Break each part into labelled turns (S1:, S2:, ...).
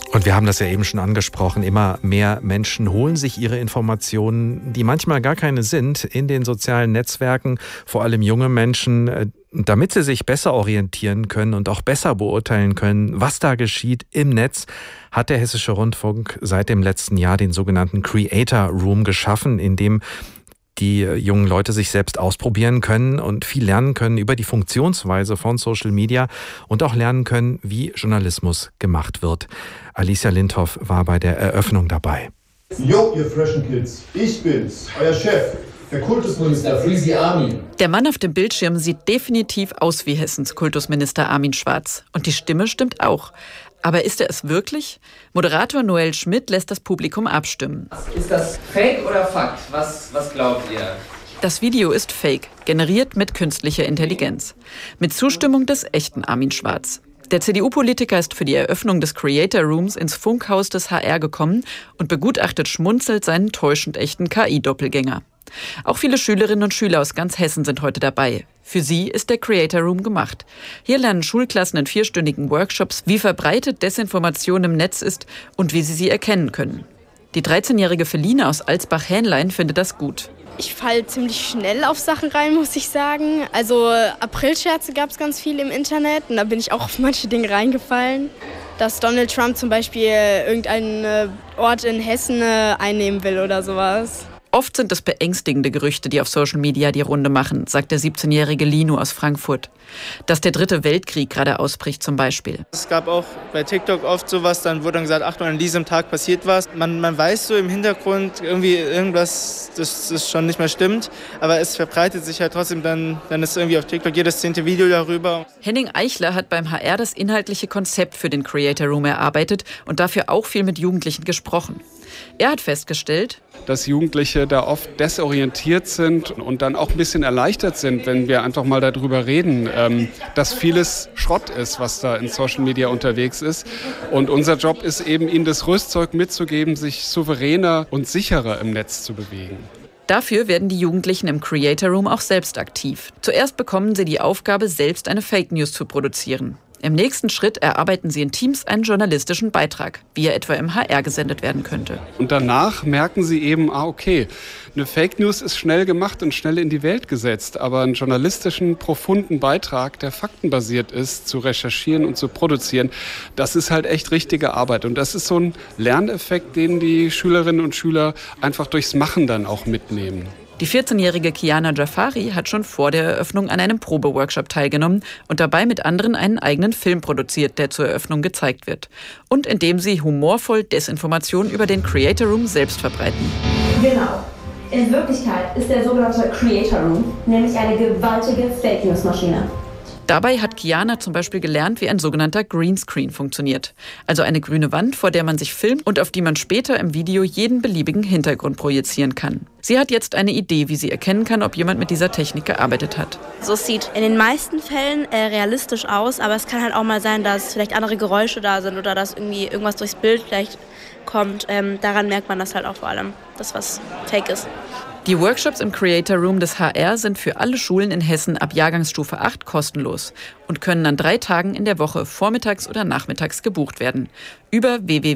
S1: Und wir haben das ja eben schon angesprochen, immer mehr Menschen holen sich ihre Informationen, die manchmal gar keine sind, in den sozialen Netzwerken, vor allem junge Menschen, damit sie sich besser orientieren können und auch besser beurteilen können, was da geschieht im Netz, hat der Hessische Rundfunk seit dem letzten Jahr den sogenannten Creator Room geschaffen, in dem die jungen Leute sich selbst ausprobieren können und viel lernen können über die Funktionsweise von Social Media und auch lernen können, wie Journalismus gemacht wird. Alicia Lindhoff war bei der Eröffnung dabei.
S2: Jo, ihr freshen Kids, ich bin's, euer Chef, der Kultusminister Freezy Armin.
S3: Der Mann auf dem Bildschirm sieht definitiv aus wie Hessens Kultusminister Armin Schwarz. Und die Stimme stimmt auch. Aber ist er es wirklich? Moderator Noel Schmidt lässt das Publikum abstimmen.
S4: Ist das Fake oder Fakt? Was glaubt ihr?
S3: Das Video ist Fake, generiert mit künstlicher Intelligenz. Mit Zustimmung des echten Armin Schwarz. Der CDU-Politiker ist für die Eröffnung des Creator Rooms ins Funkhaus des HR gekommen und begutachtet schmunzelt seinen täuschend echten KI-Doppelgänger. Auch viele Schülerinnen und Schüler aus ganz Hessen sind heute dabei. Für sie ist der Creator Room gemacht. Hier lernen Schulklassen in 4-stündigen Workshops, wie verbreitet Desinformation im Netz ist und wie sie erkennen können. Die 13-jährige Feline aus Alsbach-Hähnlein findet das gut.
S5: Ich falle ziemlich schnell auf Sachen rein, muss ich sagen. Also Aprilscherze gab es ganz viel im Internet und da bin ich auch auf manche Dinge reingefallen. Dass Donald Trump zum Beispiel irgendeinen Ort in Hessen einnehmen will oder sowas.
S3: Oft sind es beängstigende Gerüchte, die auf Social Media die Runde machen, sagt der 17-jährige Lino aus Frankfurt. Dass der 3. Weltkrieg gerade ausbricht zum Beispiel.
S6: Es gab auch bei TikTok oft sowas, dann wurde dann gesagt, Achtung, an diesem Tag passiert was. Man weiß so im Hintergrund irgendwie irgendwas, das schon nicht mehr stimmt, aber es verbreitet sich halt trotzdem, dann ist irgendwie auf TikTok jedes 10. Video darüber.
S3: Henning Eichler hat beim HR das inhaltliche Konzept für den Creator Room erarbeitet und dafür auch viel mit Jugendlichen gesprochen. Er hat festgestellt,
S7: dass Jugendliche da oft desorientiert sind und dann auch ein bisschen erleichtert sind, wenn wir einfach mal darüber reden, dass vieles Schrott ist, was da in Social Media unterwegs ist. Und unser Job ist eben, ihnen das Rüstzeug mitzugeben, sich souveräner und sicherer im Netz zu bewegen.
S3: Dafür werden die Jugendlichen im Creator Room auch selbst aktiv. Zuerst bekommen sie die Aufgabe, selbst eine Fake News zu produzieren. Im nächsten Schritt erarbeiten sie in Teams einen journalistischen Beitrag, wie er etwa im HR gesendet werden könnte.
S7: Und danach merken sie eben, okay, eine Fake News ist schnell gemacht und schnell in die Welt gesetzt, aber einen journalistischen, profunden Beitrag, der faktenbasiert ist, zu recherchieren und zu produzieren, das ist halt echt richtige Arbeit. Und das ist so ein Lerneffekt, den die Schülerinnen und Schüler einfach durchs Machen dann auch mitnehmen.
S3: Die 14-jährige Kiana Jafari hat schon vor der Eröffnung an einem Probeworkshop teilgenommen und dabei mit anderen einen eigenen Film produziert, der zur Eröffnung gezeigt wird. Und in dem sie humorvoll Desinformation über den Creator Room selbst verbreiten.
S8: Genau. In Wirklichkeit ist der sogenannte Creator Room nämlich eine gewaltige Fake-News-Maschine.
S3: Dabei hat Kiana zum Beispiel gelernt, wie ein sogenannter Greenscreen funktioniert. Also eine grüne Wand, vor der man sich filmt und auf die man später im Video jeden beliebigen Hintergrund projizieren kann. Sie hat jetzt eine Idee, wie sie erkennen kann, ob jemand mit dieser Technik gearbeitet hat.
S9: So sieht in den meisten Fällen realistisch aus, aber es kann halt auch mal sein, dass vielleicht andere Geräusche da sind oder dass irgendwie irgendwas durchs Bild vielleicht kommt. Daran merkt man das halt auch vor allem, dass was fake ist.
S3: Die Workshops im Creator Room des HR sind für alle Schulen in Hessen ab Jahrgangsstufe 8 kostenlos und können an 3 Tagen in der Woche vormittags oder nachmittags gebucht werden. Über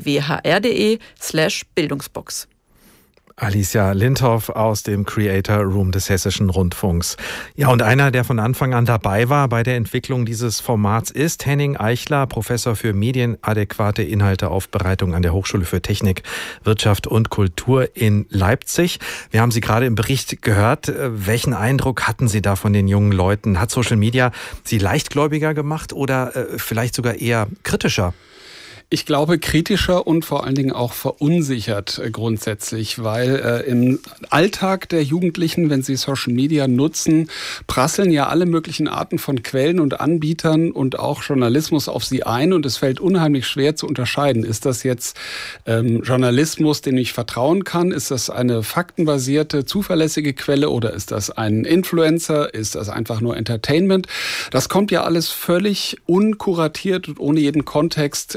S3: www.hr.de/Bildungsbox.
S1: Alicia Lindhoff aus dem Creator Room des Hessischen Rundfunks. Ja, und einer, der von Anfang an dabei war bei der Entwicklung dieses Formats, ist Henning Eichler, Professor für medienadäquate Inhalteaufbereitung an der Hochschule für Technik, Wirtschaft und Kultur in Leipzig. Wir haben Sie gerade im Bericht gehört. Welchen Eindruck hatten Sie da von den jungen Leuten? Hat Social Media Sie leichtgläubiger gemacht oder vielleicht sogar eher kritischer?
S7: Ich glaube, kritischer und vor allen Dingen auch verunsichert grundsätzlich, weil im Alltag der Jugendlichen, wenn sie Social Media nutzen, prasseln ja alle möglichen Arten von Quellen und Anbietern und auch Journalismus auf sie ein und es fällt unheimlich schwer zu unterscheiden. Ist das jetzt Journalismus, den ich vertrauen kann? Ist das eine faktenbasierte, zuverlässige Quelle oder ist das ein Influencer? Ist das einfach nur Entertainment? Das kommt ja alles völlig unkuratiert und ohne jeden Kontext im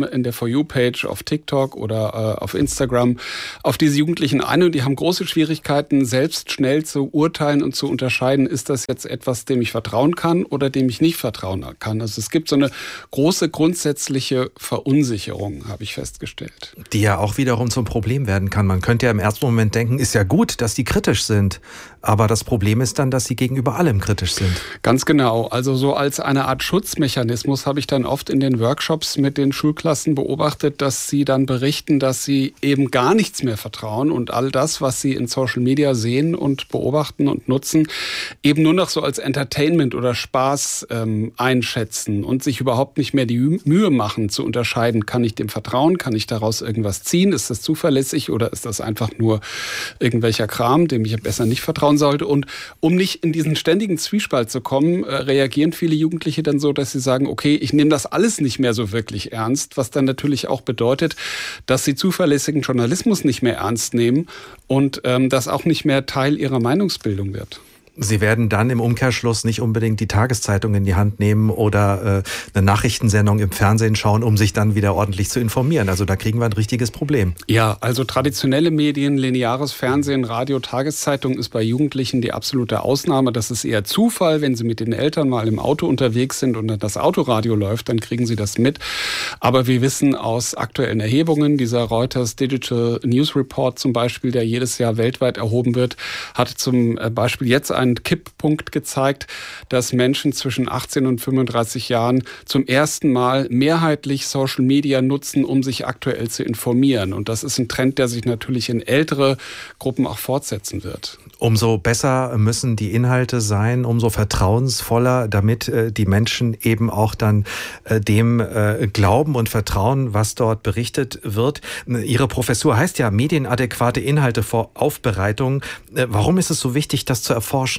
S7: in der For You-Page auf TikTok oder auf Instagram auf diese Jugendlichen ein und die haben große Schwierigkeiten, selbst schnell zu urteilen und zu unterscheiden, ist das jetzt etwas, dem ich vertrauen kann oder dem ich nicht vertrauen kann. Also es gibt so eine große grundsätzliche Verunsicherung, habe ich festgestellt.
S1: Die ja auch wiederum zum Problem werden kann. Man könnte ja im ersten Moment denken, ist ja gut, dass die kritisch sind. Aber das Problem ist dann, dass sie gegenüber allem kritisch sind.
S7: Ganz genau. Also so als eine Art Schutzmechanismus habe ich dann oft in den Workshops mit den Schulklassen beobachtet, dass sie dann berichten, dass sie eben gar nichts mehr vertrauen und all das, was sie in Social Media sehen und beobachten und nutzen, eben nur noch so als Entertainment oder Spaß einschätzen und sich überhaupt nicht mehr die Mühe machen zu unterscheiden, kann ich dem vertrauen, kann ich daraus irgendwas ziehen, ist das zuverlässig oder ist das einfach nur irgendwelcher Kram, dem ich besser nicht vertrauen sollte. Und um nicht in diesen ständigen Zwiespalt zu kommen, reagieren viele Jugendliche dann so, dass sie sagen, okay, ich nehme das alles nicht mehr so wirklich ernst, was dann natürlich auch bedeutet, dass sie zuverlässigen Journalismus nicht mehr ernst nehmen und das auch nicht mehr Teil ihrer Meinungsbildung wird.
S1: Sie werden dann im Umkehrschluss nicht unbedingt die Tageszeitung in die Hand nehmen oder eine Nachrichtensendung im Fernsehen schauen, um sich dann wieder ordentlich zu informieren. Also da kriegen wir ein richtiges Problem.
S7: Ja, also traditionelle Medien, lineares Fernsehen, Radio, Tageszeitung ist bei Jugendlichen die absolute Ausnahme. Das ist eher Zufall, wenn sie mit den Eltern mal im Auto unterwegs sind und dann das Autoradio läuft, dann kriegen sie das mit. Aber wir wissen aus aktuellen Erhebungen, dieser Reuters Digital News Report zum Beispiel, der jedes Jahr weltweit erhoben wird, hat zum Beispiel jetzt einen Kipppunkt gezeigt, dass Menschen zwischen 18 und 35 Jahren zum ersten Mal mehrheitlich Social Media nutzen, um sich aktuell zu informieren. Und das ist ein Trend, der sich natürlich in ältere Gruppen auch fortsetzen wird.
S1: Umso besser müssen die Inhalte sein, umso vertrauensvoller, damit die Menschen eben auch dann dem glauben und vertrauen, was dort berichtet wird. Ihre Professur heißt ja medienadäquate Inhalte vor Aufbereitung. Warum ist es so wichtig, das zu erforschen?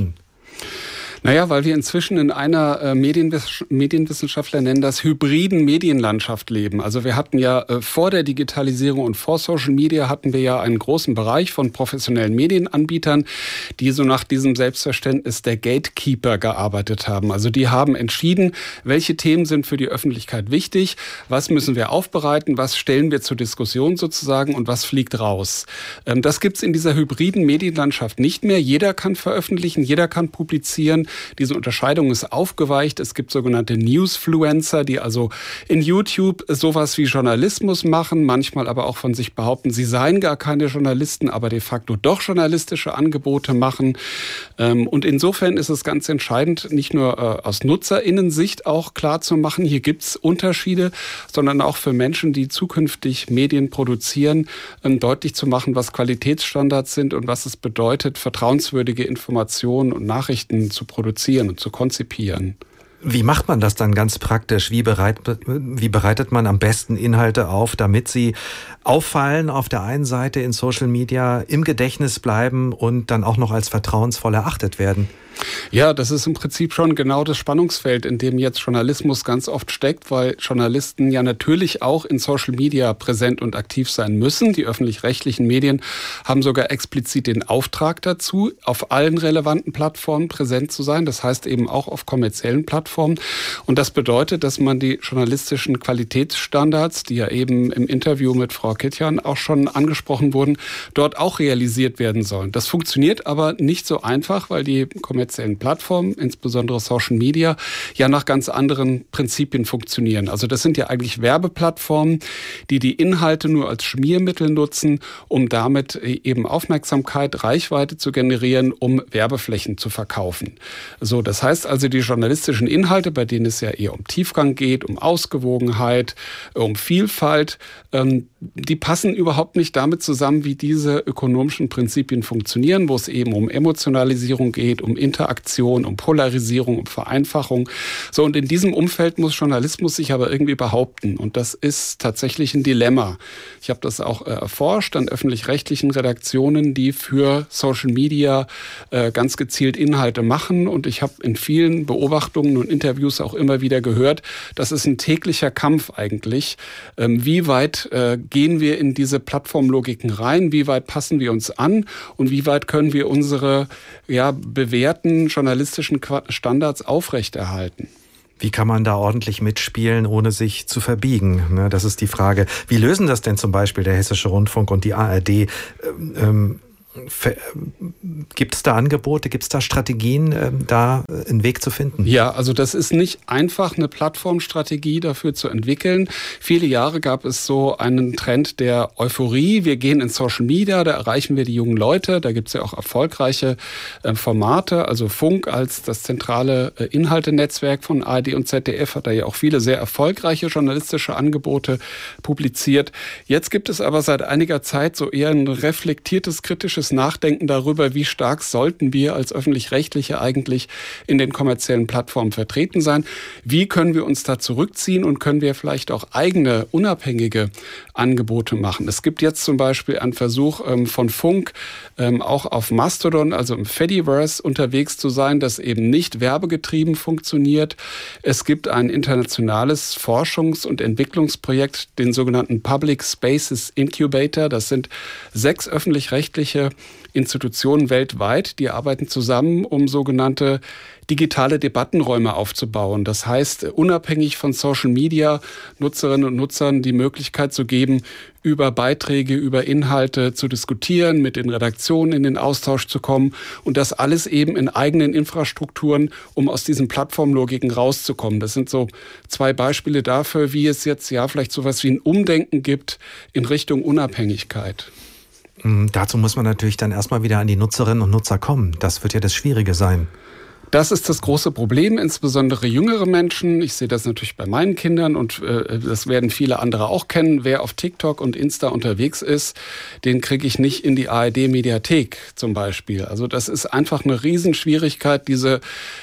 S7: Naja, weil wir inzwischen in einer Medienwissenschaftler nennen das hybriden Medienlandschaft leben. Also wir hatten ja vor der Digitalisierung und vor Social Media hatten wir ja einen großen Bereich von professionellen Medienanbietern, die so nach diesem Selbstverständnis der Gatekeeper gearbeitet haben. Also die haben entschieden, welche Themen sind für die Öffentlichkeit wichtig, was müssen wir aufbereiten, was stellen wir zur Diskussion sozusagen und was fliegt raus. Das gibt's in dieser hybriden Medienlandschaft nicht mehr. Jeder kann veröffentlichen, jeder kann publizieren. Diese Unterscheidung ist aufgeweicht. Es gibt sogenannte Newsfluencer, die also in YouTube sowas wie Journalismus machen, manchmal aber auch von sich behaupten, sie seien gar keine Journalisten, aber de facto doch journalistische Angebote machen. Und insofern ist es ganz entscheidend, nicht nur aus NutzerInnen-Sicht auch klar zu machen, hier gibt es Unterschiede, sondern auch für Menschen, die zukünftig Medien produzieren, deutlich zu machen, was Qualitätsstandards sind und was es bedeutet, vertrauenswürdige Informationen und Nachrichten zu produzieren und zu konzipieren.
S1: Wie macht man das dann ganz praktisch? Wie bereitet man am besten Inhalte auf, damit sie auffallen auf der einen Seite in Social Media, im Gedächtnis bleiben und dann auch noch als vertrauensvoll erachtet werden?
S7: Ja, das ist im Prinzip schon genau das Spannungsfeld, in dem jetzt Journalismus ganz oft steckt, weil Journalisten ja natürlich auch in Social Media präsent und aktiv sein müssen. Die öffentlich-rechtlichen Medien haben sogar explizit den Auftrag dazu, auf allen relevanten Plattformen präsent zu sein. Das heißt eben auch auf kommerziellen Plattformen. Und das bedeutet, dass man die journalistischen Qualitätsstandards, die ja eben im Interview mit Frau Kitjan auch schon angesprochen wurden, dort auch realisiert werden sollen. Das funktioniert aber nicht so einfach, weil die kommerziellen Plattformen, insbesondere Social Media, ja nach ganz anderen Prinzipien funktionieren. Also das sind ja eigentlich Werbeplattformen, die die Inhalte nur als Schmiermittel nutzen, um damit eben Aufmerksamkeit, Reichweite zu generieren, um Werbeflächen zu verkaufen. So, das heißt also, die journalistischen Inhalte, bei denen es ja eher um Tiefgang geht, um Ausgewogenheit, um Vielfalt, die passen überhaupt nicht damit zusammen, wie diese ökonomischen Prinzipien funktionieren, wo es eben um Emotionalisierung geht, um Interaktion, um Polarisierung, um Vereinfachung. So, und in diesem Umfeld muss Journalismus sich aber irgendwie behaupten. Und das ist tatsächlich ein Dilemma. Ich habe das auch erforscht an öffentlich-rechtlichen Redaktionen, die für Social Media ganz gezielt Inhalte machen. Und ich habe in vielen Beobachtungen und Interviews auch immer wieder gehört, das ist ein täglicher Kampf eigentlich. Wie weit gehen wir in diese Plattformlogiken rein? Wie weit passen wir uns an? Und wie weit können wir unsere bewährten journalistischen Standards aufrechterhalten?
S1: Wie kann man da ordentlich mitspielen, ohne sich zu verbiegen? Das ist die Frage. Wie lösen das denn zum Beispiel der Hessische Rundfunk und die ARD? Gibt es da Angebote, gibt es da Strategien, da einen Weg zu finden?
S7: Ja, also das ist nicht einfach, eine Plattformstrategie dafür zu entwickeln. Viele Jahre gab es so einen Trend der Euphorie. Wir gehen in Social Media, da erreichen wir die jungen Leute. Da gibt es ja auch erfolgreiche Formate. Also Funk als das zentrale Inhaltenetzwerk von ARD und ZDF hat da ja auch viele sehr erfolgreiche journalistische Angebote publiziert. Jetzt gibt es aber seit einiger Zeit so eher ein reflektiertes, kritisches Nachdenken darüber, wie stark sollten wir als Öffentlich-Rechtliche eigentlich in den kommerziellen Plattformen vertreten sein. Wie können wir uns da zurückziehen und können wir vielleicht auch eigene, unabhängige Angebote machen. Es gibt jetzt zum Beispiel einen Versuch von Funk, auch auf Mastodon, also im Fediverse unterwegs zu sein, das eben nicht werbegetrieben funktioniert. Es gibt ein internationales Forschungs- und Entwicklungsprojekt, den sogenannten Public Spaces Incubator. Das sind 6 öffentlich-rechtliche Institutionen weltweit, die arbeiten zusammen, um sogenannte digitale Debattenräume aufzubauen. Das heißt, unabhängig von Social Media Nutzerinnen und Nutzern die Möglichkeit zu geben, über Beiträge, über Inhalte zu diskutieren, mit den Redaktionen in den Austausch zu kommen und das alles eben in eigenen Infrastrukturen, um aus diesen Plattformlogiken rauszukommen. Das sind so 2 Beispiele dafür, wie es jetzt ja vielleicht sowas wie ein Umdenken gibt in Richtung Unabhängigkeit.
S1: Dazu muss man natürlich dann erstmal wieder an die Nutzerinnen und Nutzer kommen. Das wird ja das Schwierige sein.
S7: Das ist das große Problem, insbesondere jüngere Menschen. Ich sehe das natürlich bei meinen Kindern und das werden viele andere auch kennen. Wer auf TikTok und Insta unterwegs ist, den kriege ich nicht in die ARD-Mediathek zum Beispiel. Also das ist einfach eine Riesenschwierigkeit, diese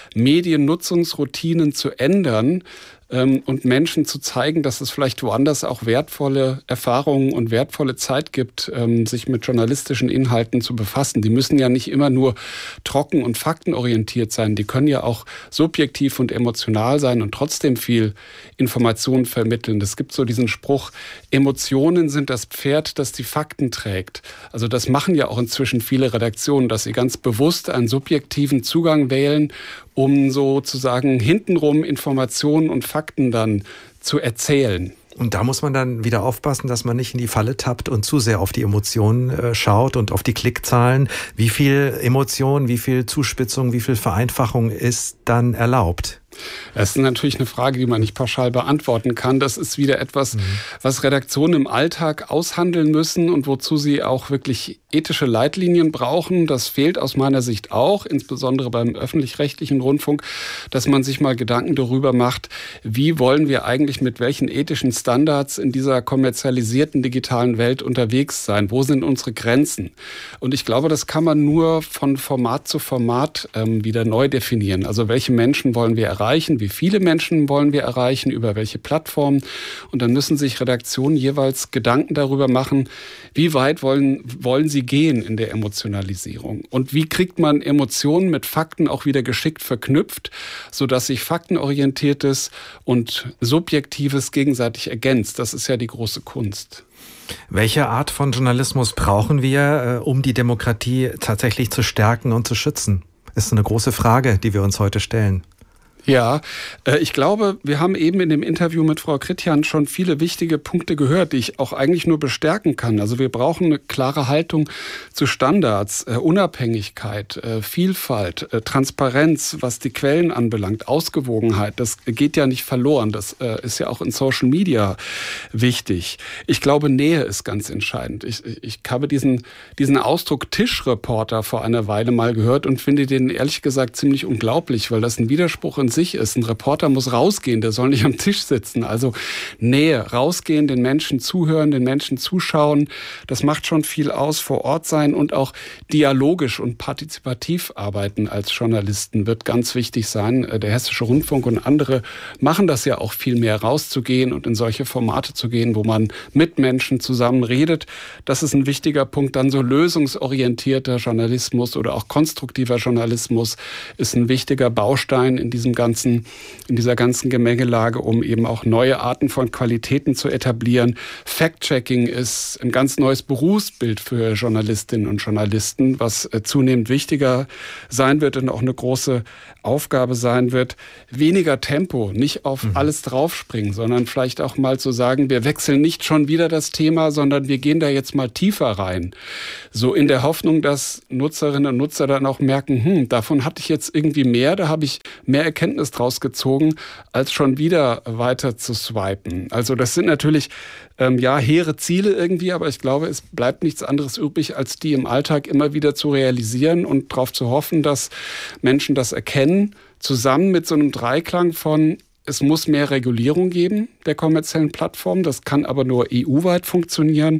S7: Mediennutzungsroutinen zu ändern und Menschen zu zeigen, dass es vielleicht woanders auch wertvolle Erfahrungen und wertvolle Zeit gibt, sich mit journalistischen Inhalten zu befassen. Die müssen ja nicht immer nur trocken und faktenorientiert sein. Die können ja auch subjektiv und emotional sein und trotzdem viel Informationen vermitteln. Es gibt so diesen Spruch, Emotionen sind das Pferd, das die Fakten trägt. Also das machen ja auch inzwischen viele Redaktionen, dass sie ganz bewusst einen subjektiven Zugang wählen, um sozusagen hintenrum Informationen und Fakten dann zu erzählen.
S1: Und da muss man dann wieder aufpassen, dass man nicht in die Falle tappt und zu sehr auf die Emotionen schaut und auf die Klickzahlen. Wie viel Emotion, wie viel Zuspitzung, wie viel Vereinfachung ist dann erlaubt?
S7: Das ist natürlich eine Frage, die man nicht pauschal beantworten kann. Das ist wieder etwas, was Redaktionen im Alltag aushandeln müssen und wozu sie auch wirklich ethische Leitlinien brauchen. Das fehlt aus meiner Sicht auch, insbesondere beim öffentlich-rechtlichen Rundfunk, dass man sich mal Gedanken darüber macht, wie wollen wir eigentlich mit welchen ethischen Standards in dieser kommerzialisierten digitalen Welt unterwegs sein? Wo sind unsere Grenzen? Und ich glaube, das kann man nur von Format zu Format wieder neu definieren. Also welche Menschen wollen wir erreichen? Wie viele Menschen wollen wir erreichen? Über welche Plattformen? Und dann müssen sich Redaktionen jeweils Gedanken darüber machen, wie weit wollen sie gehen in der Emotionalisierung? Und wie kriegt man Emotionen mit Fakten auch wieder geschickt verknüpft, sodass sich faktenorientiertes und subjektives gegenseitig ergänzt? Das ist ja die große Kunst.
S1: Welche Art von Journalismus brauchen wir, um die Demokratie tatsächlich zu stärken und zu schützen? Das ist eine große Frage, die wir uns heute stellen.
S7: Ja, ich glaube, wir haben eben in dem Interview mit Frau Kritjan schon viele wichtige Punkte gehört, die ich auch eigentlich nur bestärken kann. Also wir brauchen eine klare Haltung zu Standards, Unabhängigkeit, Vielfalt, Transparenz, was die Quellen anbelangt, Ausgewogenheit. Das geht ja nicht verloren. Das ist ja auch in Social Media wichtig. Ich glaube, Nähe ist ganz entscheidend. Ich habe diesen Ausdruck Tischreporter vor einer Weile mal gehört und finde den ehrlich gesagt ziemlich unglaublich, weil das ein Widerspruch in sich ist. Ein Reporter muss rausgehen, der soll nicht am Tisch sitzen. Also Nähe, rausgehen, den Menschen zuhören, den Menschen zuschauen. Das macht schon viel aus, vor Ort sein und auch dialogisch und partizipativ arbeiten als Journalisten wird ganz wichtig sein. Der Hessische Rundfunk und andere machen das ja auch viel mehr, rauszugehen und in solche Formate zu gehen, wo man mit Menschen zusammen redet. Das ist ein wichtiger Punkt. Dann so lösungsorientierter Journalismus oder auch konstruktiver Journalismus ist ein wichtiger Baustein in diesem dieser ganzen Gemengelage, um eben auch neue Arten von Qualitäten zu etablieren. Fact-Checking ist ein ganz neues Berufsbild für Journalistinnen und Journalisten, was zunehmend wichtiger sein wird und auch eine große Aufgabe sein wird. Weniger Tempo, nicht auf alles draufspringen, sondern vielleicht auch mal zu sagen, wir wechseln nicht schon wieder das Thema, sondern wir gehen da jetzt mal tiefer rein. So in der Hoffnung, dass Nutzerinnen und Nutzer dann auch merken, davon hatte ich jetzt irgendwie mehr, da habe ich mehr Erkenntnis draus gezogen, als schon wieder weiter zu swipen. Also das sind natürlich hehre Ziele irgendwie, aber ich glaube, es bleibt nichts anderes übrig, als die im Alltag immer wieder zu realisieren und darauf zu hoffen, dass Menschen das erkennen, zusammen mit so einem Dreiklang von es muss mehr Regulierung geben der kommerziellen Plattformen, das kann aber nur EU-weit funktionieren.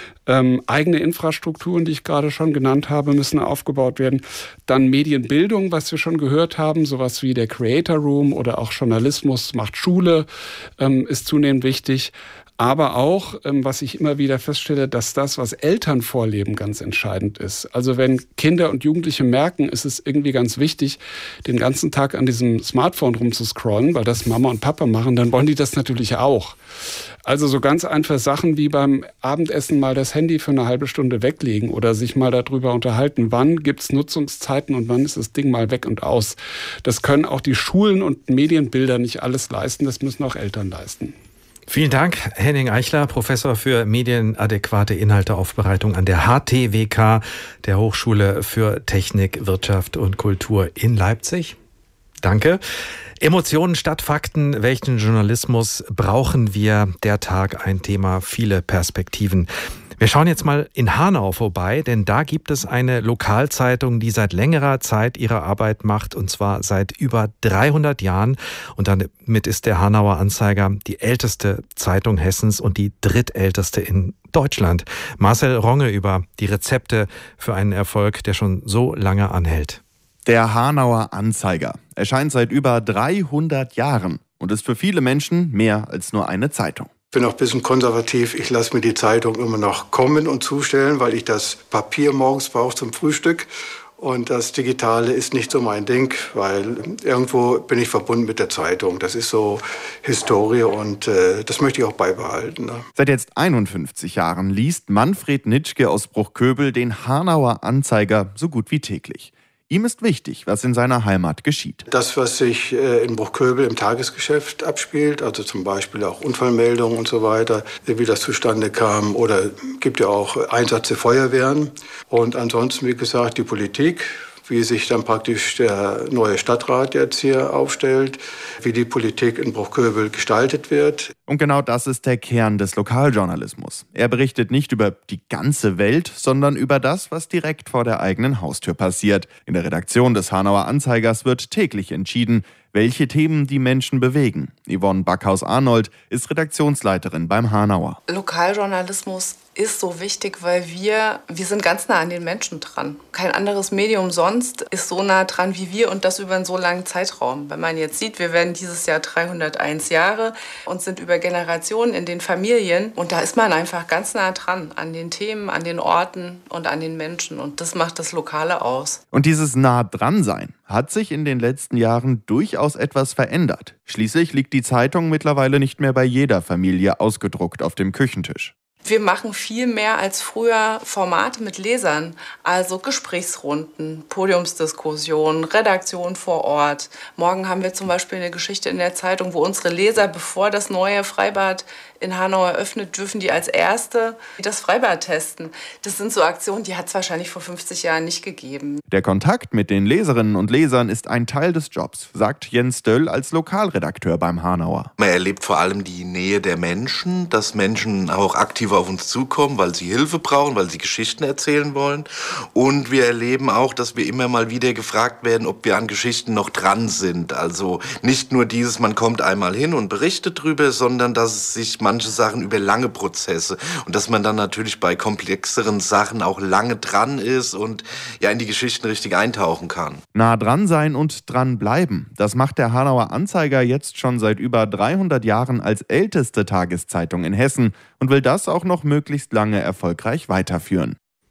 S7: Eigene Infrastrukturen, die ich gerade schon genannt habe, müssen aufgebaut werden. Dann Medienbildung, was wir schon gehört haben, sowas wie der Creator Room oder auch Journalismus macht Schule, ist zunehmend wichtig. Aber auch, was ich immer wieder feststelle, dass das, was Eltern vorleben, ganz entscheidend ist. Also wenn Kinder und Jugendliche merken, ist es irgendwie ganz wichtig, den ganzen Tag an diesem Smartphone rumzuscrollen, weil das Mama und Papa machen, dann wollen die das natürlich auch. Also so ganz einfach Sachen wie beim Abendessen mal das Handy für eine halbe Stunde weglegen oder sich mal darüber unterhalten, wann gibt's Nutzungszeiten und wann ist das Ding mal weg und aus. Das können auch die Schulen und Medienbilder nicht alles leisten, das müssen auch Eltern leisten.
S1: Vielen Dank, Henning Eichler, Professor für medienadäquate Inhalteaufbereitung an der HTWK, der Hochschule für Technik, Wirtschaft und Kultur in Leipzig. Danke. Emotionen statt Fakten. Welchen Journalismus brauchen wir? Der Tag ein Thema, viele Perspektiven. Wir schauen jetzt mal in Hanau vorbei, denn da gibt es eine Lokalzeitung, die seit längerer Zeit ihre Arbeit macht, und zwar seit über 300 Jahren. Und damit ist der Hanauer Anzeiger die älteste Zeitung Hessens und die drittälteste in Deutschland. Marcel Ronge über die Rezepte für einen Erfolg, der schon so lange anhält.
S10: Der Hanauer Anzeiger erscheint seit über 300 Jahren und ist für viele Menschen mehr als nur eine Zeitung.
S11: Ich bin auch ein bisschen konservativ. Ich lasse mir die Zeitung immer noch kommen und zustellen, weil ich das Papier morgens brauche zum Frühstück. Und das Digitale ist nicht so mein Ding, weil irgendwo bin ich verbunden mit der Zeitung. Das ist so Historie und das möchte ich auch beibehalten. Ne?
S10: Seit jetzt 51 Jahren liest Manfred Nitschke aus Bruchköbel den Hanauer Anzeiger so gut wie täglich. Ihm ist wichtig, was in seiner Heimat geschieht.
S11: Das, was sich in Bruchköbel im Tagesgeschäft abspielt, also zum Beispiel auch Unfallmeldungen und so weiter, wie das zustande kam, oder gibt ja auch Einsatz der Feuerwehren. Und ansonsten, wie gesagt, die Politik, wie sich dann praktisch der neue Stadtrat jetzt hier aufstellt, wie die Politik in Bruchköbel gestaltet wird.
S10: Und genau das ist der Kern des Lokaljournalismus. Er berichtet nicht über die ganze Welt, sondern über das, was direkt vor der eigenen Haustür passiert. In der Redaktion des Hanauer Anzeigers wird täglich entschieden, welche Themen die Menschen bewegen. Yvonne Backhaus-Arnold ist Redaktionsleiterin beim Hanauer.
S12: Lokaljournalismus ist so wichtig, weil wir sind ganz nah an den Menschen dran. Kein anderes Medium sonst ist so nah dran wie wir und das über einen so langen Zeitraum. Wenn man jetzt sieht, wir werden dieses Jahr 301 Jahre und sind über Generationen in den Familien und da ist man einfach ganz nah dran an den Themen, an den Orten und an den Menschen und das macht das Lokale aus.
S10: Und dieses nah dran sein hat sich in den letzten Jahren durchaus etwas verändert. Schließlich liegt die Zeitung mittlerweile nicht mehr bei jeder Familie ausgedruckt auf dem Küchentisch.
S12: Wir machen viel mehr als früher Formate mit Lesern, also Gesprächsrunden, Podiumsdiskussionen, Redaktion vor Ort. Morgen haben wir zum Beispiel eine Geschichte in der Zeitung, wo unsere Leser, bevor das neue Freibad in Hanau eröffnet, dürfen die als Erste das Freibad testen. Das sind so Aktionen, die hat es wahrscheinlich vor 50 Jahren nicht gegeben.
S10: Der Kontakt mit den Leserinnen und Lesern ist ein Teil des Jobs, sagt Jens Döll als Lokalredakteur beim Hanauer.
S13: Man erlebt vor allem die Nähe der Menschen, dass Menschen auch aktiv auf uns zukommen, weil sie Hilfe brauchen, weil sie Geschichten erzählen wollen. Und wir erleben auch, dass wir immer mal wieder gefragt werden, ob wir an Geschichten noch dran sind. Also nicht nur dieses, man kommt einmal hin und berichtet drüber, sondern dass es sich manche Sachen über lange Prozesse und dass man dann natürlich bei komplexeren Sachen auch lange dran ist und ja in die Geschichten richtig eintauchen kann.
S10: Nah dran sein und dran bleiben, das macht der Hanauer Anzeiger jetzt schon seit über 300 Jahren als älteste Tageszeitung in Hessen und will das auch noch möglichst lange erfolgreich weiterführen.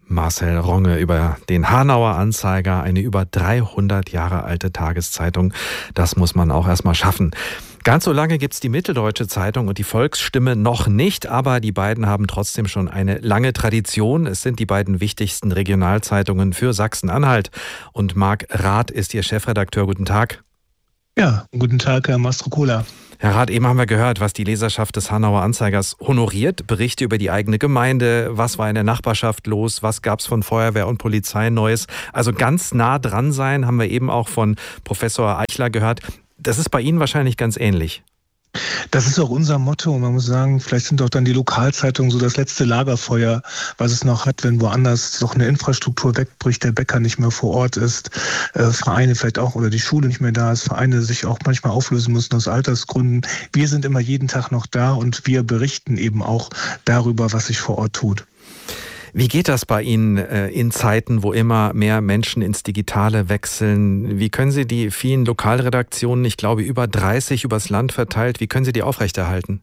S1: Marcel Ronge über den Hanauer Anzeiger, eine über 300 Jahre alte Tageszeitung. Das muss man auch erstmal schaffen. Ganz so lange gibt's die Mitteldeutsche Zeitung und die Volksstimme noch nicht, aber die beiden haben trotzdem schon eine lange Tradition. Es sind die beiden wichtigsten Regionalzeitungen für Sachsen-Anhalt. Und Marc Rath ist ihr Chefredakteur. Guten Tag.
S14: Ja, guten Tag, Herr Mastrocola.
S1: Herr Rath, eben haben wir gehört, was die Leserschaft des Hanauer Anzeigers honoriert. Berichte über die eigene Gemeinde, was war in der Nachbarschaft los, was gab's von Feuerwehr und Polizei Neues. Also ganz nah dran sein, haben wir eben auch von Professor Eichler gehört. Das ist bei Ihnen wahrscheinlich ganz ähnlich.
S14: Das ist auch unser Motto. Man muss sagen, vielleicht sind auch dann die Lokalzeitungen so das letzte Lagerfeuer, was es noch hat, wenn woanders doch eine Infrastruktur wegbricht, der Bäcker nicht mehr vor Ort ist, Vereine vielleicht auch oder die Schule nicht mehr da ist, Vereine sich auch manchmal auflösen müssen aus Altersgründen. Wir sind immer jeden Tag noch da und wir berichten eben auch darüber, was sich vor Ort tut.
S1: Wie geht das bei Ihnen in Zeiten, wo immer mehr Menschen ins Digitale wechseln? Wie können Sie die vielen Lokalredaktionen, ich glaube über 30 übers Land verteilt, wie können Sie die aufrechterhalten?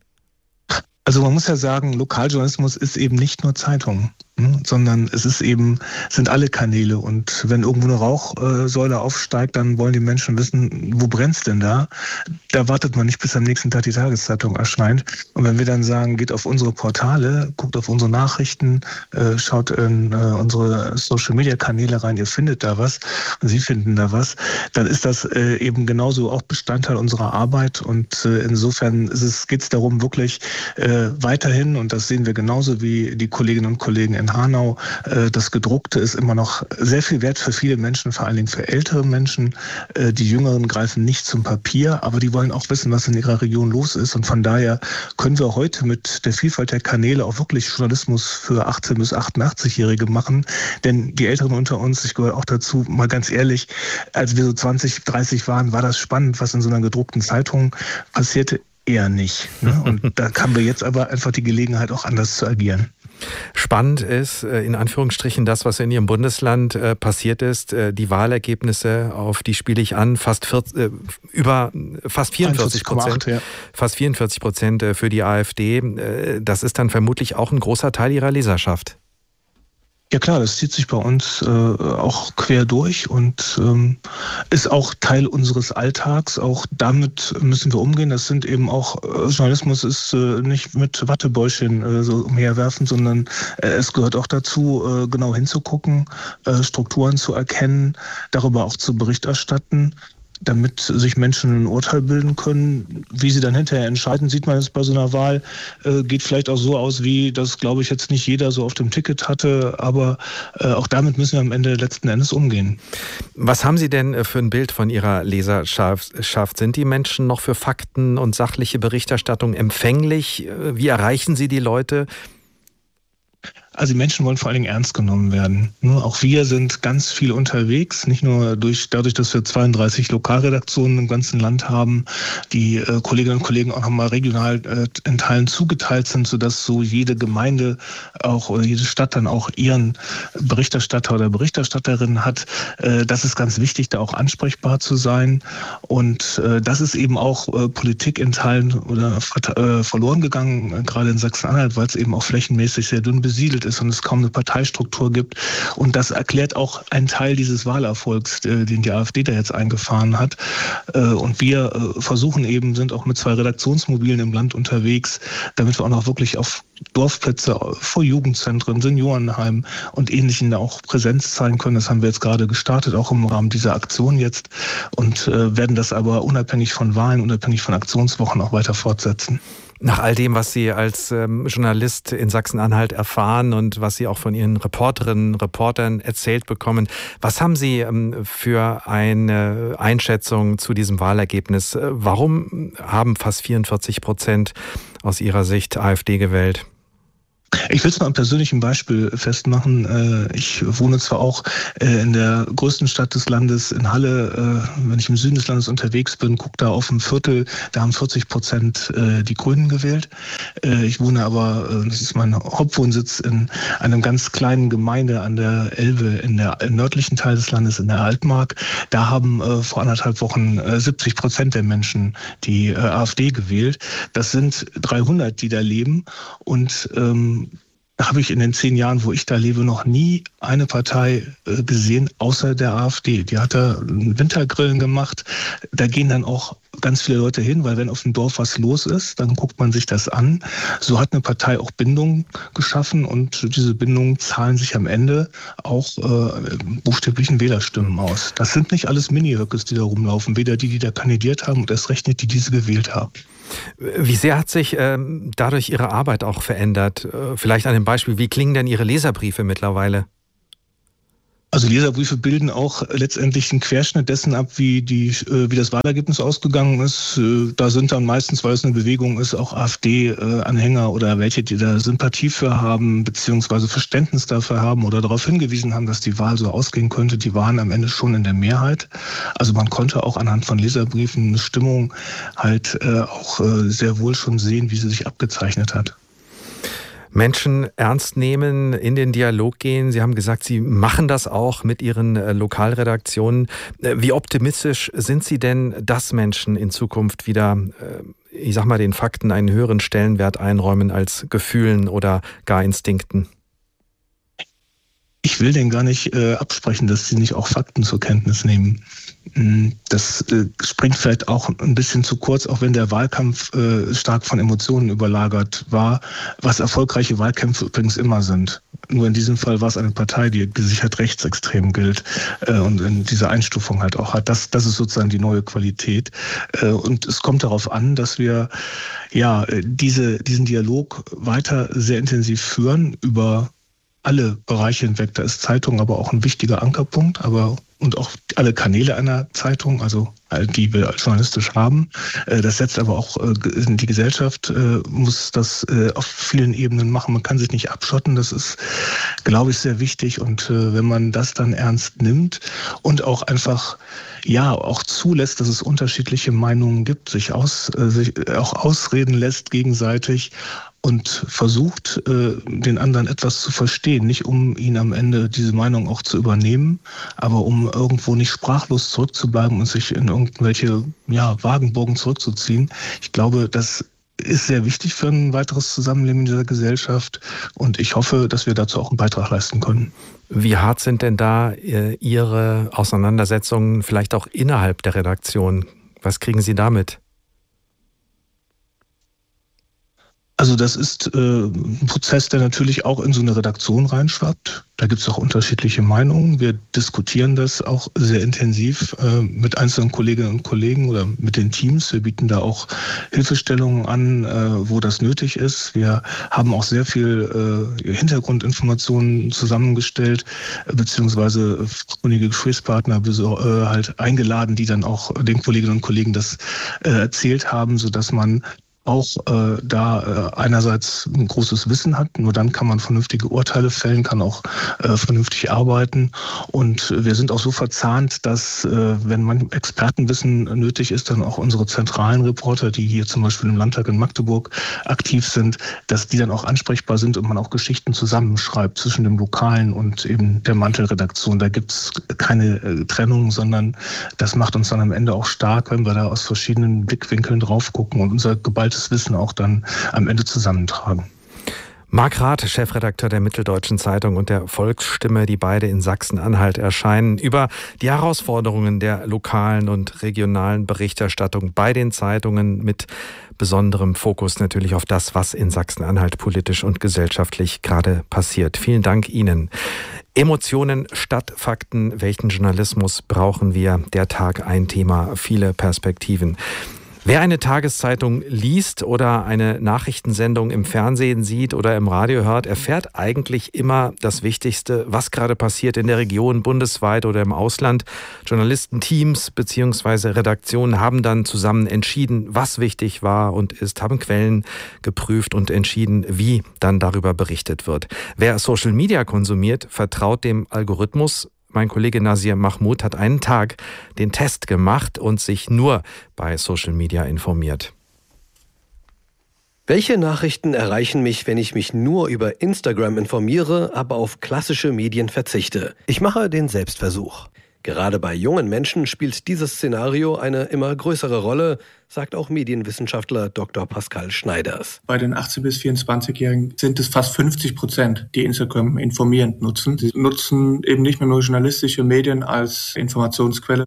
S14: Also man muss ja sagen, Lokaljournalismus ist eben nicht nur Zeitung, sondern es ist eben, sind alle Kanäle. Und wenn irgendwo eine Rauchsäule aufsteigt, dann wollen die Menschen wissen, wo brennt's denn da? Da wartet man nicht, bis am nächsten Tag die Tageszeitung erscheint. Und wenn wir dann sagen, geht auf unsere Portale, guckt auf unsere Nachrichten, schaut in unsere Social-Media-Kanäle rein, ihr findet da was und Sie finden da was, dann ist das eben genauso auch Bestandteil unserer Arbeit. Und insofern geht's darum, wirklich weiterhin, und das sehen wir genauso wie die Kolleginnen und Kollegen in Hanau, das Gedruckte ist immer noch sehr viel wert für viele Menschen, vor allen Dingen für ältere Menschen. Die Jüngeren greifen nicht zum Papier, aber die wollen auch wissen, was in ihrer Region los ist. Und von daher können wir heute mit der Vielfalt der Kanäle auch wirklich Journalismus für 18- bis 88-Jährige machen. Denn die Älteren unter uns, ich gehöre auch dazu, mal ganz ehrlich, als wir so 20, 30 waren, war das spannend, was in so einer gedruckten Zeitung passierte. Eher nicht. Ne? Und da haben wir jetzt aber einfach die Gelegenheit, auch anders zu agieren.
S1: Spannend ist, in Anführungsstrichen, das, was in Ihrem Bundesland passiert ist. Die Wahlergebnisse, auf die spiele ich an, fast 44%. Ja. Fast 44% für die AfD. Das ist dann vermutlich auch ein großer Teil Ihrer Leserschaft.
S14: Ja klar, das zieht sich bei uns auch quer durch und ist auch Teil unseres Alltags. Auch damit müssen wir umgehen. Das sind eben auch, Journalismus ist nicht mit Wattebäuschen so umherwerfen, sondern es gehört auch dazu, genau hinzugucken, Strukturen zu erkennen, darüber auch zu Bericht erstatten, damit sich Menschen ein Urteil bilden können. Wie sie dann hinterher entscheiden, sieht man jetzt bei so einer Wahl, geht vielleicht auch so aus, wie das, glaube ich, jetzt nicht jeder so auf dem Ticket hatte, aber auch damit müssen wir am Ende letzten Endes umgehen.
S1: Was haben Sie denn für ein Bild von Ihrer Leserschaft? Sind die Menschen noch für Fakten und sachliche Berichterstattung empfänglich? Wie erreichen Sie die Leute?
S14: Also die Menschen wollen vor allen Dingen ernst genommen werden. Auch wir sind ganz viel unterwegs, nicht nur dadurch, dass wir 32 Lokalredaktionen im ganzen Land haben, die Kolleginnen und Kollegen auch nochmal regional in Teilen zugeteilt sind, sodass so jede Gemeinde auch oder jede Stadt dann auch ihren Berichterstatter oder Berichterstatterin hat. Das ist ganz wichtig, da auch ansprechbar zu sein. Und das ist eben auch Politik in Teilen oder verloren gegangen, gerade in Sachsen-Anhalt, weil es eben auch flächenmäßig sehr dünn besiedelt ist und es kaum eine Parteistruktur gibt. Und das erklärt auch einen Teil dieses Wahlerfolgs, den die AfD da jetzt eingefahren hat. Und wir versuchen eben, sind auch mit 2 Redaktionsmobilen im Land unterwegs, damit wir auch noch wirklich auf Dorfplätze, vor Jugendzentren, Seniorenheimen und Ähnlichen da auch Präsenz zeigen können. Das haben wir jetzt gerade gestartet, auch im Rahmen dieser Aktion jetzt und werden das aber unabhängig von Wahlen, unabhängig von Aktionswochen auch weiter fortsetzen.
S1: Nach all dem, was Sie als Journalist in Sachsen-Anhalt erfahren und was Sie auch von Ihren Reporterinnen und Reportern erzählt bekommen, was haben Sie für eine Einschätzung zu diesem Wahlergebnis? Warum haben fast 44% aus Ihrer Sicht AfD gewählt?
S14: Ich will es mal am persönlichen Beispiel festmachen. Ich wohne zwar auch in der größten Stadt des Landes, in Halle. Wenn ich im Süden des Landes unterwegs bin, gucke da auf ein Viertel, da haben 40% die Grünen gewählt. Ich wohne aber, das ist mein Hauptwohnsitz, in einem ganz kleinen Gemeinde an der Elbe, im nördlichen Teil des Landes, in der Altmark. Da haben vor 1,5 Wochen 70% der Menschen die AfD gewählt. Das sind 300, die da leben und habe ich in den 10 Jahren, wo ich da lebe, noch nie eine Partei gesehen, außer der AfD. Die hat da Wintergrillen gemacht. Da gehen dann auch ganz viele Leute hin, weil wenn auf dem Dorf was los ist, dann guckt man sich das an. So hat eine Partei auch Bindung geschaffen und diese Bindungen zahlen sich am Ende auch buchstäblichen Wählerstimmen aus. Das sind nicht alles Mini-Höckes, die da rumlaufen, weder die da kandidiert haben und erst recht nicht die diese gewählt haben.
S1: Wie sehr hat sich dadurch Ihre Arbeit auch verändert? Vielleicht an dem Beispiel, wie klingen denn Ihre Leserbriefe mittlerweile?
S14: Also Leserbriefe bilden auch letztendlich einen Querschnitt dessen ab, wie das Wahlergebnis ausgegangen ist. Da sind dann meistens, weil es eine Bewegung ist, auch AfD-Anhänger oder welche, die da Sympathie für haben, beziehungsweise Verständnis dafür haben oder darauf hingewiesen haben, dass die Wahl so ausgehen könnte. Die waren am Ende schon in der Mehrheit. Also man konnte auch anhand von Leserbriefen eine Stimmung halt auch sehr wohl schon sehen, wie sie sich abgezeichnet hat.
S1: Menschen ernst nehmen, in den Dialog gehen. Sie haben gesagt, Sie machen das auch mit Ihren Lokalredaktionen. Wie optimistisch sind Sie denn, dass Menschen in Zukunft wieder, ich sag mal, den Fakten einen höheren Stellenwert einräumen als Gefühlen oder gar Instinkten?
S14: Ich will denen gar nicht absprechen, dass sie nicht auch Fakten zur Kenntnis nehmen. Das springt vielleicht auch ein bisschen zu kurz, auch wenn der Wahlkampf stark von Emotionen überlagert war, was erfolgreiche Wahlkämpfe übrigens immer sind. Nur in diesem Fall war es eine Partei, die gesichert rechtsextrem gilt und in dieser Einstufung halt auch hat. Das ist sozusagen die neue Qualität. Und es kommt darauf an, dass wir diesen Dialog weiter sehr intensiv führen über alle Bereiche hinweg. Da ist Zeitung aber auch ein wichtiger Ankerpunkt, und auch alle Kanäle einer Zeitung, also die wir journalistisch haben. Das setzt aber auch die Gesellschaft, muss das auf vielen Ebenen machen. Man kann sich nicht abschotten. Das ist, glaube ich, sehr wichtig. Und wenn man das dann ernst nimmt und auch einfach auch zulässt, dass es unterschiedliche Meinungen gibt, sich auch ausreden lässt gegenseitig und versucht, den anderen etwas zu verstehen. Nicht um ihn am Ende diese Meinung auch zu übernehmen, aber um irgendwo nicht sprachlos zurückzubleiben und sich in irgendwelche Wagenburgen zurückzuziehen. Ich glaube, das ist sehr wichtig für ein weiteres Zusammenleben in dieser Gesellschaft und ich hoffe, dass wir dazu auch einen Beitrag leisten können.
S1: Wie hart sind denn da Ihre Auseinandersetzungen vielleicht auch innerhalb der Redaktion? Was kriegen Sie damit?
S14: Also das ist ein Prozess, der natürlich auch in so eine Redaktion reinschwappt. Da gibt es auch unterschiedliche Meinungen. Wir diskutieren das auch sehr intensiv mit einzelnen Kolleginnen und Kollegen oder mit den Teams. Wir bieten da auch Hilfestellungen an, wo das nötig ist. Wir haben auch sehr viel Hintergrundinformationen zusammengestellt, beziehungsweise kundige Gesprächspartner halt eingeladen, die dann auch den Kolleginnen und Kollegen das erzählt haben, sodass man auch einerseits ein großes Wissen hat, nur dann kann man vernünftige Urteile fällen, kann auch vernünftig arbeiten und wir sind auch so verzahnt, dass wenn man Expertenwissen nötig ist, dann auch unsere zentralen Reporter, die hier zum Beispiel im Landtag in Magdeburg aktiv sind, dass die dann auch ansprechbar sind und man auch Geschichten zusammenschreibt zwischen dem Lokalen und eben der Mantelredaktion. Da gibt's keine Trennung, sondern das macht uns dann am Ende auch stark, wenn wir da aus verschiedenen Blickwinkeln drauf gucken und unser geballtes Wissen auch dann am Ende zusammentragen.
S1: Marc Rath, Chefredakteur der Mitteldeutschen Zeitung und der Volksstimme, die beide in Sachsen-Anhalt erscheinen, über die Herausforderungen der lokalen und regionalen Berichterstattung bei den Zeitungen mit besonderem Fokus natürlich auf das, was in Sachsen-Anhalt politisch und gesellschaftlich gerade passiert. Vielen Dank Ihnen. Emotionen statt Fakten. Welchen Journalismus brauchen wir? Der Tag ein Thema, viele Perspektiven. Wer eine Tageszeitung liest oder eine Nachrichtensendung im Fernsehen sieht oder im Radio hört, erfährt eigentlich immer das Wichtigste, was gerade passiert in der Region, bundesweit oder im Ausland. Journalistenteams bzw. Redaktionen haben dann zusammen entschieden, was wichtig war und ist, haben Quellen geprüft und entschieden, wie dann darüber berichtet wird. Wer Social Media konsumiert, vertraut dem Algorithmus. Mein Kollege Nasir Mahmoud hat einen Tag den Test gemacht und sich nur bei Social Media informiert.
S15: Welche Nachrichten erreichen mich, wenn ich mich nur über Instagram informiere, aber auf klassische Medien verzichte? Ich mache den Selbstversuch. Gerade bei jungen Menschen spielt dieses Szenario eine immer größere Rolle, sagt auch Medienwissenschaftler Dr. Pascal Schneiders.
S16: Bei den 18- bis 24-Jährigen sind es fast 50%, die Instagram informierend nutzen. Sie nutzen eben nicht mehr nur journalistische Medien als Informationsquelle.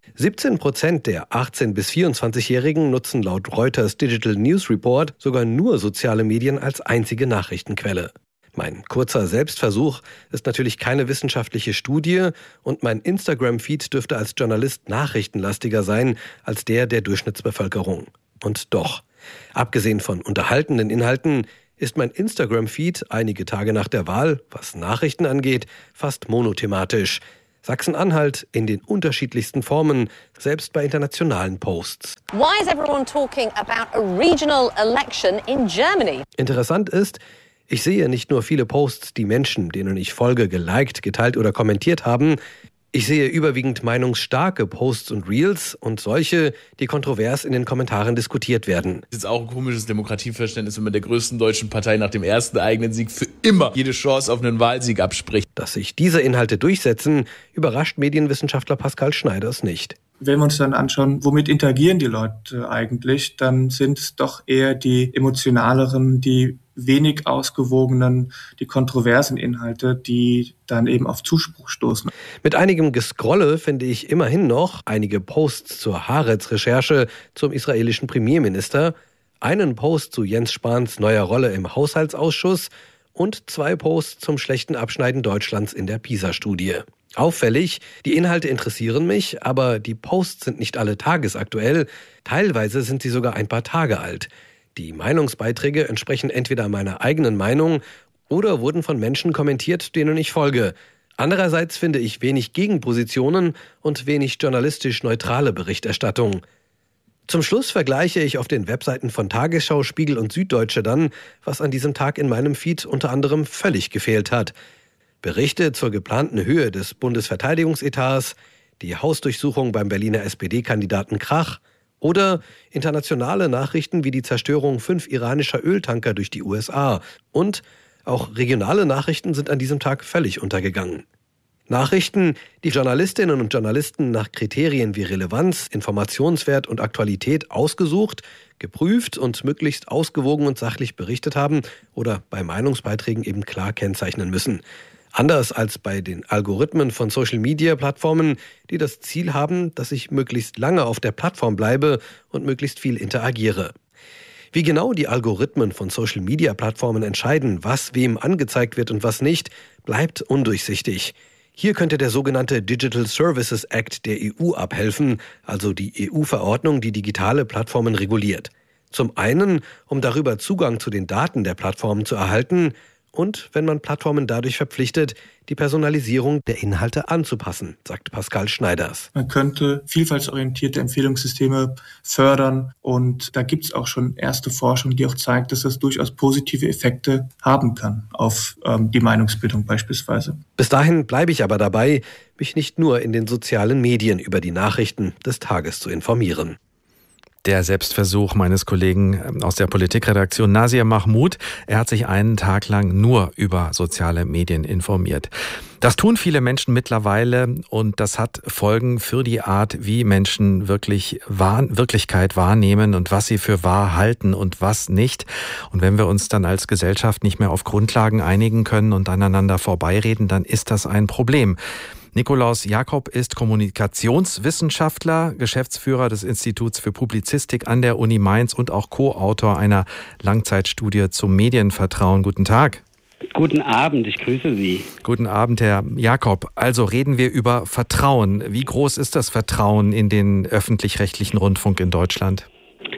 S15: 17% der 18- bis 24-Jährigen nutzen laut Reuters Digital News Report sogar nur soziale Medien als einzige Nachrichtenquelle. Mein kurzer Selbstversuch ist natürlich keine wissenschaftliche Studie und mein Instagram-Feed dürfte als Journalist nachrichtenlastiger sein als der Durchschnittsbevölkerung. Und doch, abgesehen von unterhaltenden Inhalten, ist mein Instagram-Feed einige Tage nach der Wahl, was Nachrichten angeht, fast monothematisch. Sachsen-Anhalt in den unterschiedlichsten Formen, selbst bei internationalen Posts.
S17: Why is everyone talking about a regional election in Germany?
S15: Interessant ist, ich sehe nicht nur viele Posts, die Menschen, denen ich folge, geliked, geteilt oder kommentiert haben. Ich sehe überwiegend meinungsstarke Posts und Reels und solche, die kontrovers in den Kommentaren diskutiert werden.
S18: Das ist auch ein komisches Demokratieverständnis, wenn man der größten deutschen Partei nach dem ersten eigenen Sieg für immer jede Chance auf einen Wahlsieg abspricht.
S15: Dass sich diese Inhalte durchsetzen, überrascht Medienwissenschaftler Pascal Schneiders nicht.
S16: Wenn wir uns dann anschauen, womit interagieren die Leute eigentlich, dann sind es doch eher die emotionaleren, die wenig ausgewogenen, die kontroversen Inhalte, die dann eben auf Zuspruch stoßen.
S15: Mit einigem Gescrolle finde ich immerhin noch einige Posts zur Haaretz-Recherche zum israelischen Premierminister, einen Post zu Jens Spahns neuer Rolle im Haushaltsausschuss und 2 Posts zum schlechten Abschneiden Deutschlands in der PISA-Studie. Auffällig, die Inhalte interessieren mich, aber die Posts sind nicht alle tagesaktuell, teilweise sind sie sogar ein paar Tage alt. Die Meinungsbeiträge entsprechen entweder meiner eigenen Meinung oder wurden von Menschen kommentiert, denen ich folge. Andererseits finde ich wenig Gegenpositionen und wenig journalistisch neutrale Berichterstattung. Zum Schluss vergleiche ich auf den Webseiten von Tagesschau, Spiegel und Süddeutsche dann, was an diesem Tag in meinem Feed unter anderem völlig gefehlt hat. Berichte zur geplanten Höhe des Bundesverteidigungsetats, die Hausdurchsuchung beim Berliner SPD-Kandidaten Krach oder internationale Nachrichten wie die Zerstörung 5 iranischer Öltanker durch die USA. Und auch regionale Nachrichten sind an diesem Tag völlig untergegangen. Nachrichten, die Journalistinnen und Journalisten nach Kriterien wie Relevanz, Informationswert und Aktualität ausgesucht, geprüft und möglichst ausgewogen und sachlich berichtet haben oder bei Meinungsbeiträgen eben klar kennzeichnen müssen. Anders als bei den Algorithmen von Social-Media-Plattformen, die das Ziel haben, dass ich möglichst lange auf der Plattform bleibe und möglichst viel interagiere. Wie genau die Algorithmen von Social-Media-Plattformen entscheiden, was wem angezeigt wird und was nicht, bleibt undurchsichtig. Hier könnte der sogenannte Digital Services Act der EU abhelfen, also die EU-Verordnung, die digitale Plattformen reguliert. Zum einen, um darüber Zugang zu den Daten der Plattformen zu erhalten und, wenn man Plattformen dadurch verpflichtet, die Personalisierung der Inhalte anzupassen, sagt Pascal Schneiders.
S16: Man könnte vielfaltsorientierte Empfehlungssysteme fördern und da gibt es auch schon erste Forschung, die auch zeigt, dass das durchaus positive Effekte haben kann auf die Meinungsbildung beispielsweise.
S15: Bis dahin bleibe ich aber dabei, mich nicht nur in den sozialen Medien über die Nachrichten des Tages zu informieren.
S1: Der Selbstversuch meines Kollegen aus der Politikredaktion Nasir Mahmoud. Er hat sich einen Tag lang nur über soziale Medien informiert. Das tun viele Menschen mittlerweile und das hat Folgen für die Art, wie Menschen Wirklichkeit wahrnehmen und was sie für wahr halten und was nicht. Und wenn wir uns dann als Gesellschaft nicht mehr auf Grundlagen einigen können und aneinander vorbeireden, dann ist das ein Problem. Nikolaus Jakob ist Kommunikationswissenschaftler, Geschäftsführer des Instituts für Publizistik an der Uni Mainz und auch Co-Autor einer Langzeitstudie zum Medienvertrauen. Guten Tag.
S19: Guten Abend, ich grüße Sie.
S1: Guten Abend, Herr Jakob. Also reden wir über Vertrauen. Wie groß ist das Vertrauen in den öffentlich-rechtlichen Rundfunk in Deutschland?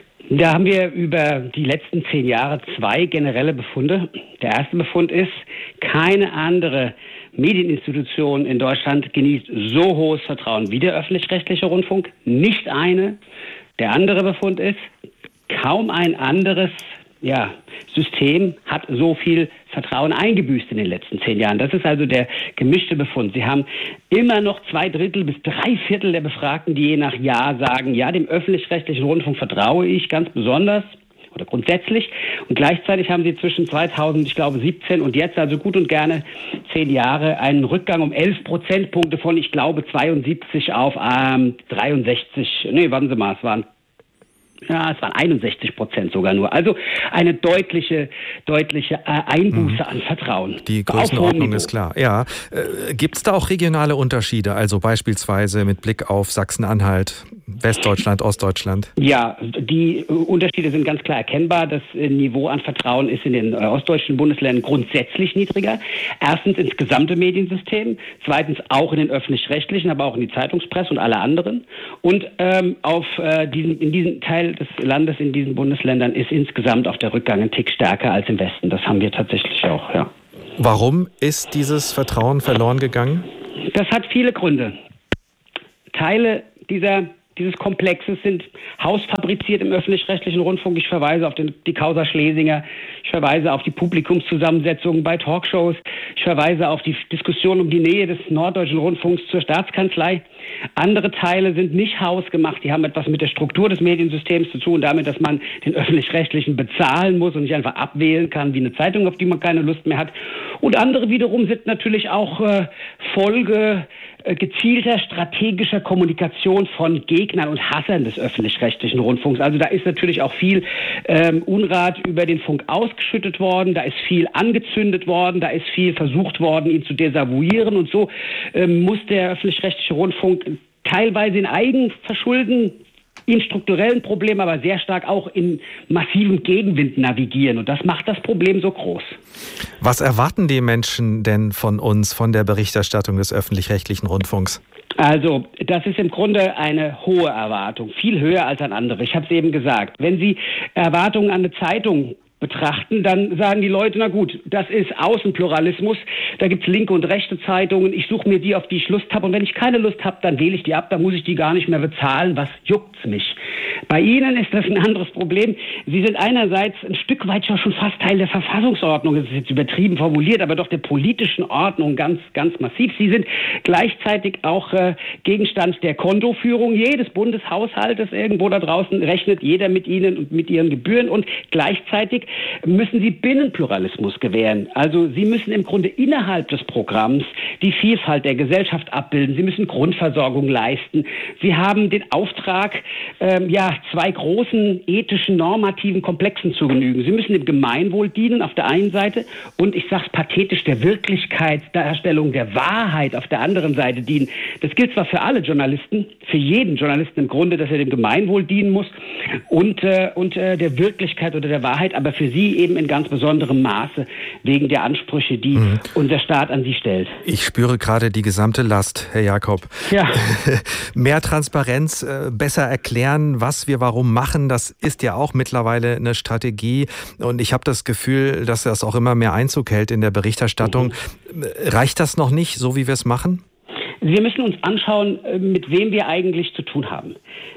S19: Da haben wir über die letzten 10 Jahre 2 generelle Befunde. Der erste Befund ist, keine andere Medieninstitution in Deutschland genießt so hohes Vertrauen wie der öffentlich-rechtliche Rundfunk. Nicht eine. Der andere Befund ist, kaum ein anderes System hat so viel Vertrauen eingebüßt in den letzten 10 Jahren. Das ist also der gemischte Befund. Sie haben immer noch 2/3 bis 3/4 der Befragten, die je nach Jahr sagen, ja, dem öffentlich-rechtlichen Rundfunk vertraue ich ganz besonders. oder grundsätzlich. Und gleichzeitig haben sie zwischen 2017 und jetzt, also gut und gerne 10 Jahre, einen Rückgang um 11 Prozentpunkte von, ich glaube, 72 auf 63. Nee, warten Sie mal, es waren 61% sogar nur. Also eine deutliche Einbuße an Vertrauen.
S1: Die Größenordnung ist klar. Ja. Gibt es da auch regionale Unterschiede? Also beispielsweise mit Blick auf Sachsen-Anhalt, Westdeutschland, Ostdeutschland?
S19: Ja, die Unterschiede sind ganz klar erkennbar. Das Niveau an Vertrauen ist in den ostdeutschen Bundesländern grundsätzlich niedriger. Erstens ins gesamte Mediensystem, zweitens auch in den öffentlich-rechtlichen, aber auch in die Zeitungspresse und alle anderen. Und in diesem Teil des Landes, in diesen Bundesländern, ist insgesamt auch der Rückgang ein Tick stärker als im Westen. Das haben wir tatsächlich auch, ja.
S1: Warum ist dieses Vertrauen verloren gegangen?
S19: Das hat viele Gründe. Teile dieses Komplexes sind hausfabriziert im öffentlich-rechtlichen Rundfunk. Ich verweise auf die Causa Schlesinger, ich verweise auf die Publikumszusammensetzungen bei Talkshows, ich verweise auf die Diskussion um die Nähe des Norddeutschen Rundfunks zur Staatskanzlei. Andere Teile sind nicht hausgemacht, die haben etwas mit der Struktur des Mediensystems zu tun, damit, dass man den öffentlich-rechtlichen bezahlen muss und nicht einfach abwählen kann wie eine Zeitung, auf die man keine Lust mehr hat. Und andere wiederum sind natürlich auch Folge gezielter strategischer Kommunikation von Gegnern und Hassern des öffentlich-rechtlichen Rundfunks. Also da ist natürlich auch viel Unrat über den Funk ausgeschüttet worden, da ist viel angezündet worden, da ist viel versucht worden, ihn zu desavouieren, und so muss der öffentlich-rechtliche Rundfunk teilweise in Eigenverschulden, in strukturellen Problemen, aber sehr stark auch in massivem Gegenwind navigieren. Und das macht das Problem so groß.
S1: Was erwarten die Menschen denn von uns, von der Berichterstattung des öffentlich-rechtlichen Rundfunks?
S19: Also, das ist im Grunde eine hohe Erwartung, viel höher als an andere. Ich habe es eben gesagt. Wenn Sie Erwartungen an eine Zeitung betrachten, dann sagen die Leute, na gut, das ist Außenpluralismus, da gibt es linke und rechte Zeitungen, ich suche mir die, auf die ich Lust habe, und wenn ich keine Lust habe, dann wähle ich die ab, dann muss ich die gar nicht mehr bezahlen, was juckt's mich? Bei Ihnen ist das ein anderes Problem. Sie sind einerseits ein Stück weit schon fast Teil der Verfassungsordnung, das ist jetzt übertrieben formuliert, aber doch der politischen Ordnung ganz, ganz massiv. Sie sind gleichzeitig auch Gegenstand der Kontoführung jedes Bundeshaushaltes. Irgendwo da draußen rechnet jeder mit Ihnen und mit Ihren Gebühren, und gleichzeitig müssen Sie Binnenpluralismus gewähren. Also Sie müssen im Grunde innerhalb des Programms die Vielfalt der Gesellschaft abbilden. Sie müssen Grundversorgung leisten. Sie haben den Auftrag, zwei großen ethischen, normativen Komplexen zu genügen. Sie müssen dem Gemeinwohl dienen auf der einen Seite und, ich sage es pathetisch, der Wirklichkeitsdarstellung, der Wahrheit auf der anderen Seite dienen. Das gilt zwar für alle Journalisten, für jeden Journalisten im Grunde, dass er dem Gemeinwohl dienen muss und der Wirklichkeit oder der Wahrheit, aber für Sie eben in ganz besonderem Maße wegen der Ansprüche, die unser Staat an Sie stellt.
S1: Ich spüre gerade die gesamte Last, Herr Jakob.
S19: Ja.
S1: Mehr Transparenz, besser erklären, was wir warum machen, das ist ja auch mittlerweile eine Strategie. Und ich habe das Gefühl, dass das auch immer mehr Einzug hält in der Berichterstattung. Reicht das noch nicht, so wie wir es machen?
S19: Wir müssen uns anschauen, mit wem wir eigentlich zu tun haben.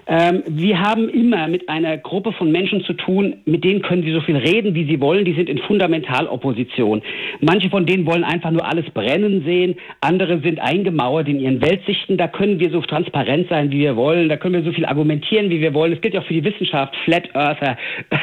S19: Wir haben immer mit einer Gruppe von Menschen zu tun, mit denen können Sie so viel reden, wie Sie wollen. Die sind in Fundamentalopposition. Manche von denen wollen einfach nur alles brennen sehen. Andere sind eingemauert in ihren Weltsichten. Da können wir so transparent sein, wie wir wollen. Da können wir so viel argumentieren, wie wir wollen. Das gilt ja auch für die Wissenschaft, Flat Earther,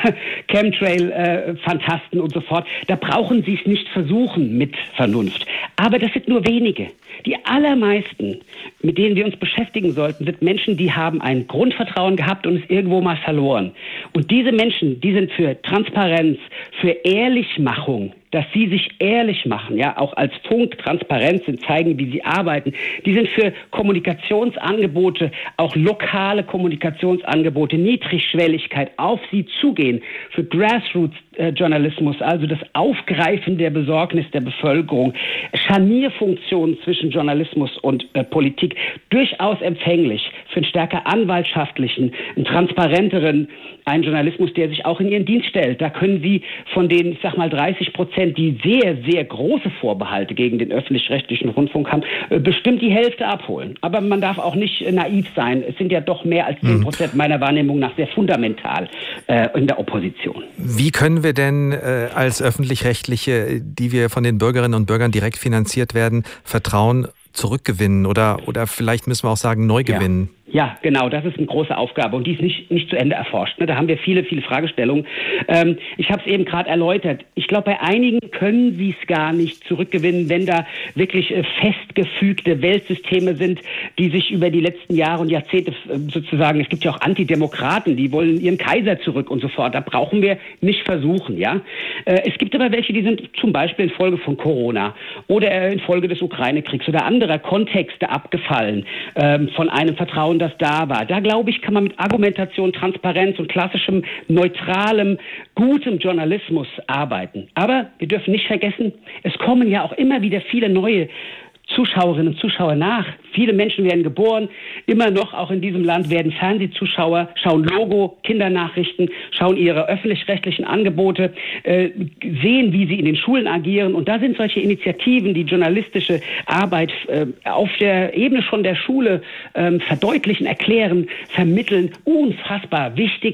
S19: Chemtrail-Fantasten und so fort. Da brauchen Sie es nicht versuchen mit Vernunft. Aber das sind nur wenige. Die allermeisten, mit denen wir uns beschäftigen sollten, sind Menschen, die haben ein Grundvertrauen gehabt und es irgendwo mal verloren. Und diese Menschen, die sind für Transparenz, für Ehrlichmachung, dass sie sich ehrlich machen, ja, auch als Funk transparent sind, zeigen, wie sie arbeiten. Die sind für Kommunikationsangebote, auch lokale Kommunikationsangebote, Niedrigschwelligkeit, auf sie zugehen, für Grassroots-Journalismus, also das Aufgreifen der Besorgnis der Bevölkerung, Scharnierfunktionen zwischen Journalismus und Politik, durchaus empfänglich für einen stärker anwaltschaftlichen, einen transparenteren, einen Journalismus, der sich auch in ihren Dienst stellt. Da können Sie von den, ich sag mal, 30%, die sehr, sehr große Vorbehalte gegen den öffentlich-rechtlichen Rundfunk haben, bestimmt die Hälfte abholen. Aber man darf auch nicht naiv sein. Es sind ja doch mehr als 10% meiner Wahrnehmung nach sehr fundamental in der Opposition.
S1: Wie können wir denn als Öffentlich-Rechtliche, die wir von den Bürgerinnen und Bürgern direkt finanziert werden, Vertrauen zurückgewinnen oder vielleicht müssen wir auch sagen, neu gewinnen?
S19: Ja, genau, das ist eine große Aufgabe und die ist nicht zu Ende erforscht. Da haben wir viele Fragestellungen. Ich habe es eben gerade erläutert. Ich glaube, bei einigen können sie es gar nicht zurückgewinnen, wenn da wirklich festgefügte Weltsysteme sind, die sich über die letzten Jahre und Jahrzehnte sozusagen, es gibt ja auch Antidemokraten, die wollen ihren Kaiser zurück und so fort. Da brauchen wir nicht versuchen, ja. Es gibt aber welche, die sind zum Beispiel infolge von Corona oder infolge des Ukraine-Kriegs oder anderer Kontexte abgefallen von einem Vertrauen, das da war. Da, glaube ich, kann man mit Argumentation, Transparenz und klassischem, neutralem, gutem Journalismus arbeiten. Aber wir dürfen nicht vergessen, es kommen ja auch immer wieder viele neue Zuschauerinnen und Zuschauer nach. Viele Menschen werden geboren. Immer noch, auch in diesem Land, werden Fernsehzuschauer, schauen Logo, Kindernachrichten, schauen ihre öffentlich-rechtlichen Angebote, sehen, wie sie in den Schulen agieren. Und da sind solche Initiativen, die journalistische Arbeit auf der Ebene schon der Schule verdeutlichen, erklären, vermitteln, unfassbar wichtig.